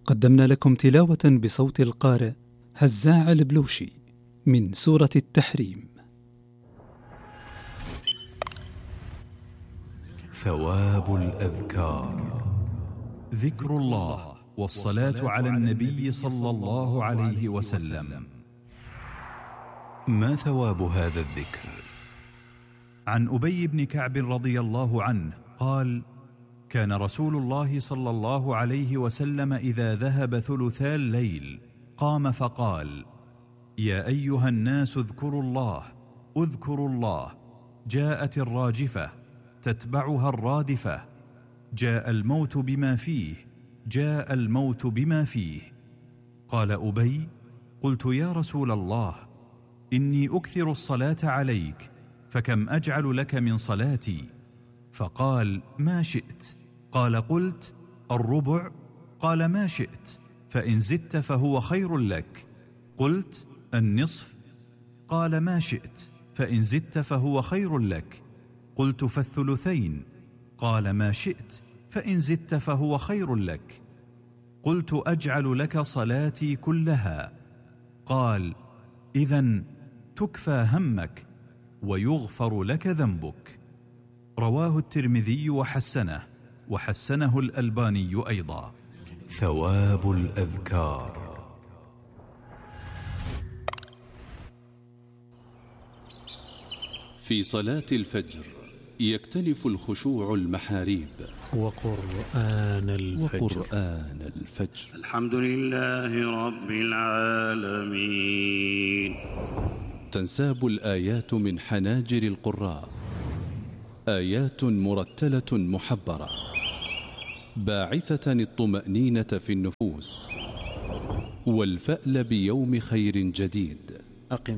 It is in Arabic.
قدمنا لكم تلاوة بصوت القارئ هزاع البلوشي من سورة التحريم. ثواب الأذكار: ذكر الله والصلاة على النبي صلى الله عليه وسلم. ما ثواب هذا الذكر؟ عن أبي بن كعب رضي الله عنه قال: كان رسول الله صلى الله عليه وسلم إذا ذهب ثلثا الليل قام فقال: يا أيها الناس اذكروا الله اذكروا الله، جاءت الراجفة تتبعها الرادفة، جاء الموت بما فيه جاء الموت بما فيه. قال أبي: قلت يا رسول الله إني أكثر الصلاة عليك، فكم أجعل لك من صلاتي؟ فقال: ما شئت. قال: قلت: الربع؟ قال: ما شئت، فإن زدت فهو خير لك. قلت: النصف؟ قال: ما شئت، فإن زدت فهو خير لك. قلت: فالثلثين؟ قال: ما شئت، فإن زدت فهو خير لك. قلت: أجعل لك صلاتي كلها. قال: إذن تكفى همك ويغفر لك ذنبك. رواه الترمذي وحسنه الألباني أيضا. ثواب الأذكار. في صلاة الفجر يكتنف الخشوع المحاريب. وقرآن الفجر. الحمد لله رب العالمين. تنساب الآيات من حناجر القراء، آيات مرتلة محبرة باعثة الطمأنينة في النفوس والفأل بيوم خير جديد. أقم